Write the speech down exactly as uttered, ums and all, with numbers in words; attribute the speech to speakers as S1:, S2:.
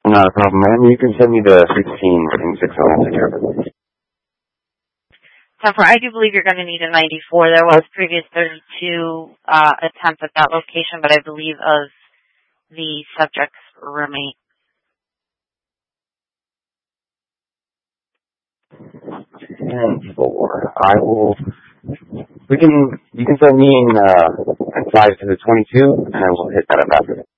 S1: Not a problem, ma'am. You can send me the sixteen and six oh. I'll take care of it.
S2: ten four, I do believe you're going to need a ninety-four. There was previous thirty-two uh, attempts at that location, but I believe of the subject's roommate.
S1: ten four. I will... We can... You can send me in uh, five to the twenty-two, and I will hit that up after.